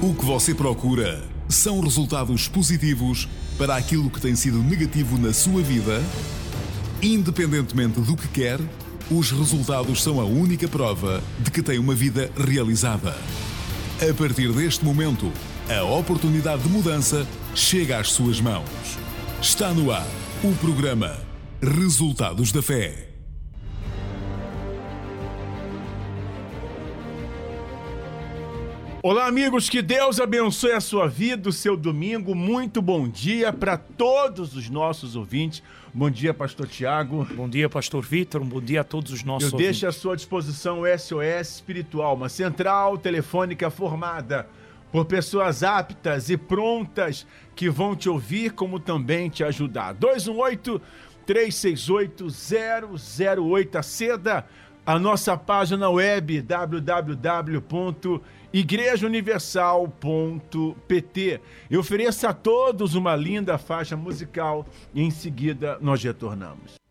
O que você procura são resultados positivos para aquilo que tem sido negativo na sua vida? Independentemente do que quer, os resultados são a única prova de que tem uma vida realizada. A partir deste momento, a oportunidade de mudança chega às suas mãos. Está no ar o programa Resultados da Fé. Olá, amigos, que Deus abençoe a sua vida, o seu domingo. Muito bom dia para todos os nossos ouvintes. Bom dia, pastor Tiago. Bom dia, pastor Vitor. Um bom dia a todos os nossos ouvintes. Eu deixo à sua disposição o SOS Espiritual, uma central telefônica formada por pessoas aptas e prontas que vão te ouvir, como também te ajudar. 218-368-008. Aceda a nossa página web www.igrejauniversal.pt. Eu ofereço a todos uma linda faixa musical e em seguida nós retornamos.